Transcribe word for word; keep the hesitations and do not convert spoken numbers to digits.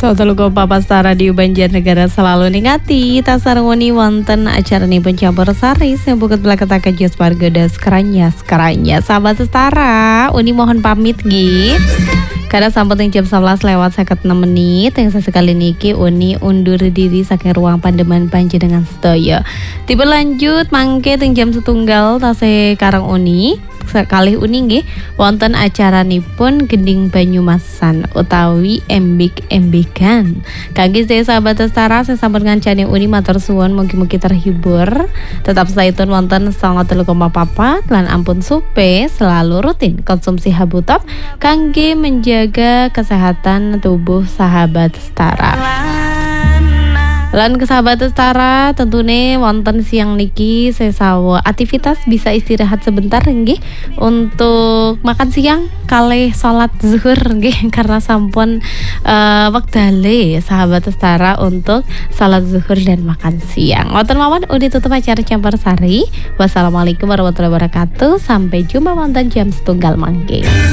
Satulugo Papastara di Banjarnegara selalu ningati tasarngoni wonten acaranipun campur sari sing buket blaketaken Jos Pargodas keranya keranya sahabat setara Uni mohon pamit nggih. Karena sampun jam sebelas lewat seket enam menit yang sesekali niki Uni undur diri saking ruang pandeman panjenengan sedaya. Tiba lanjut mangke teng jam setunggal tasih karang Uni sekali Uni nggih wonten acaranipun Gending Banyumasan utawi embik-embikan. Kangge sahabat setara sing sampun ngancani Uni matur suwun mugi-mugi terhibur. Tetap stay tune wonten sanga telu koma papat lan ampun supe selalu rutin konsumsi Habutop kangge menjaga kesehatan tubuh sahabat setara. Lan ke sahabat setara tentunya wonten siang niki sesawa aktivitas bisa istirahat sebentar nggih untuk makan siang kalih salat zuhur nggih karena sampun uh, wektale sahabat setara untuk salat zuhur dan makan siang. Wonten mawon udah tutup acara Campur Sari. Wassalamualaikum warahmatullahi wabarakatuh. Sampai jumpa wonten jam setunggal mangke.